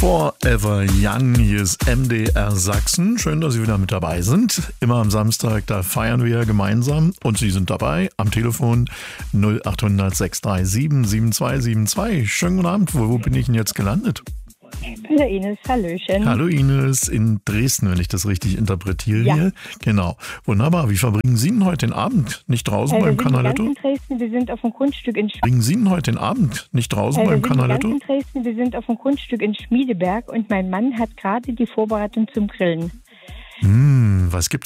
Forever Young, hier ist MDR Sachsen. Schön, dass Sie wieder mit dabei sind. Immer am Samstag, da feiern wir gemeinsam und Sie sind dabei am Telefon 0800 637 7272. Schönen guten Abend. Wo bin ich denn jetzt gelandet? Hallo Ines, hallöchen. Hallo Ines, in Dresden, wenn ich das richtig interpretiere hier. Genau, wunderbar. Wie verbringen Sie denn heute den Abend? Nicht draußen beim Canaletto? Wir sind in Dresden, wir sind auf dem Grundstück in Verbringen Sie denn heute den Abend nicht draußen beim Canaletto? in Dresden, wir sind auf dem Grundstück in Schmiedeberg und mein Mann hat gerade die Vorbereitung zum Grillen. Was gibt's